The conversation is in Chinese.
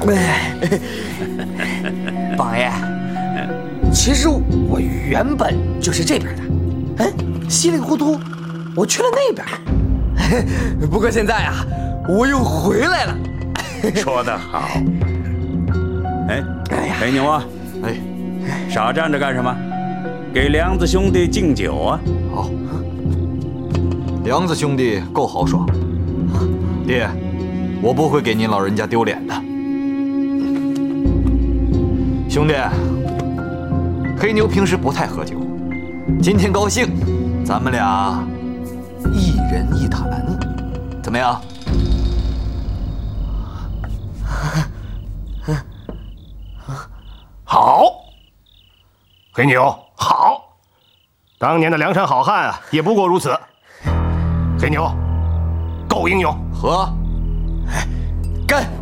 王爷，其实我原本就是这边的，哎，稀里糊涂我去了那边，不过现在啊，我又回来了。 说得好。哎，黑牛啊， 哎， 傻站着干什么？给梁子兄弟敬酒啊！ 好，梁子兄弟够豪爽，爹，我不会给您老人家丢脸的。兄弟，黑牛平时不太喝酒，今天高兴，咱们俩一人一坛，怎么样？ 好，黑牛好，当年的梁山好汉啊，也不过如此。黑牛，够英勇！ 喝， 干！